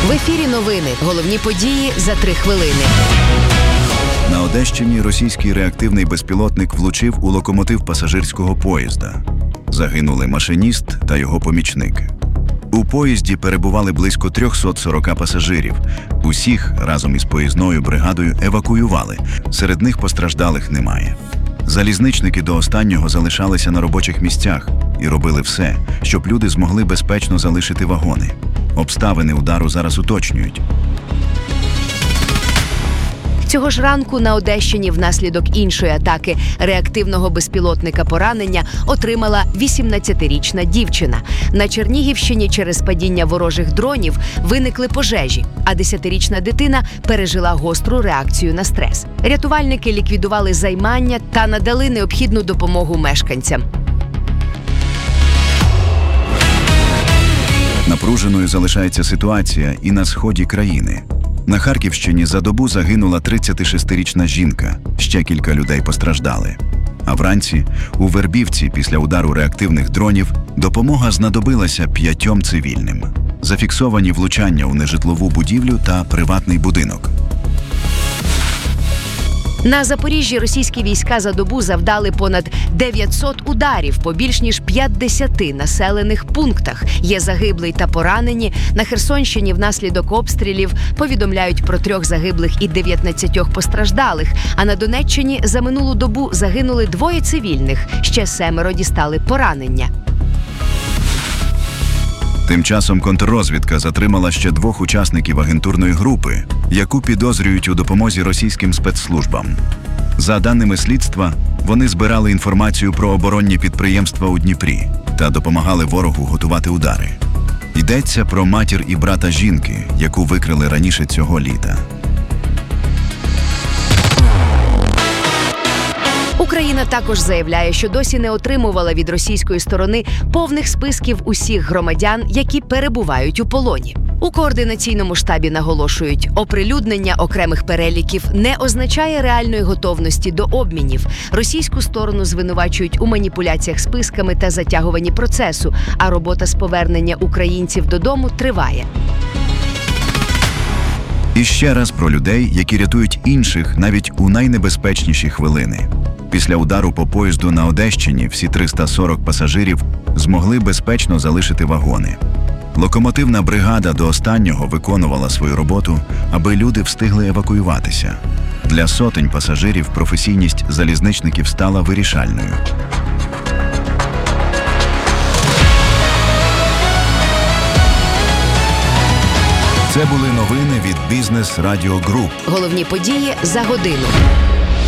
В ефірі новини. Головні події за 3 хвилини. На Одещині російський реактивний безпілотник влучив у локомотив пасажирського поїзда. Загинули машиніст та його помічник. У поїзді перебували близько 340 пасажирів. Усіх разом із поїзною бригадою евакуювали. Серед них постраждалих немає. Залізничники до останнього залишалися на робочих місцях і робили все, щоб люди змогли безпечно залишити вагони. Обставини удару зараз уточнюють. Цього ж ранку на Одещині внаслідок іншої атаки реактивного безпілотника поранення отримала 18-річна дівчина. На Чернігівщині через падіння ворожих дронів виникли пожежі, а 10-річна дитина пережила гостру реакцію на стрес. Рятувальники ліквідували займання та надали необхідну допомогу мешканцям. Напруженою залишається ситуація і на сході країни. На Харківщині за добу загинула 36-річна жінка, ще кілька людей постраждали. А вранці у Вербівці після удару реактивних дронів допомога знадобилася 5 цивільним. Зафіксовані влучання у нежитлову будівлю та приватний будинок. На Запоріжжі російські війська за добу завдали понад 900 ударів по більш ніж 50 населених пунктах. Є загиблі та поранені. На Херсонщині внаслідок обстрілів повідомляють про 3 загиблих і 19 постраждалих. А на Донеччині за минулу добу загинули 2 цивільних, ще 7 дістали поранення. Тим часом контррозвідка затримала ще 2 учасників агентурної групи, яку підозрюють у допомозі російським спецслужбам. За даними слідства, вони збирали інформацію про оборонні підприємства у Дніпрі та допомагали ворогу готувати удари. Йдеться про матір і брата жінки, яку викрили раніше цього літа. Україна також заявляє, що досі не отримувала від російської сторони повних списків усіх громадян, які перебувають у полоні. У координаційному штабі наголошують, оприлюднення окремих переліків не означає реальної готовності до обмінів. Російську сторону звинувачують у маніпуляціях списками та затягуванні процесу, а робота з повернення українців додому триває. І ще раз про людей, які рятують інших навіть у найнебезпечніші хвилини. Після удару по поїзду на Одещині всі 340 пасажирів змогли безпечно залишити вагони. Локомотивна бригада до останнього виконувала свою роботу, аби люди встигли евакуюватися. Для сотень пасажирів професійність залізничників стала вирішальною. Це були новини від Бізнес Радіо Груп. Головні події за годину.